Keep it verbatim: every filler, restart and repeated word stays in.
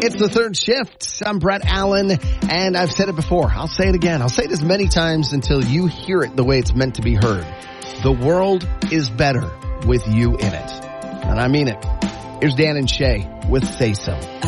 It's the third shift. I'm Brett Allen, and I've said it before. I'll say it again. I'll say it as many times until you hear it the way it's meant to be heard. The world is better with you in it. And I mean it. Here's Dan and Shay with Say So.